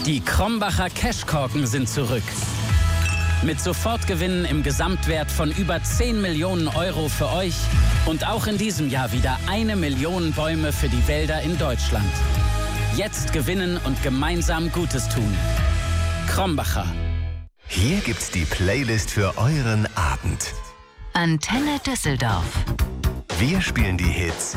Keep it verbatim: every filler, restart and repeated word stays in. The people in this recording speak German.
Die Krombacher Cashkorken sind zurück. Mit Sofortgewinnen im Gesamtwert von über zehn Millionen Euro für euch und auch in diesem Jahr wieder eine Million Bäume für die Wälder in Deutschland. Jetzt gewinnen und gemeinsam Gutes tun. Krombacher. Hier gibt's die Playlist für euren Abend. Antenne Düsseldorf. Wir spielen die Hits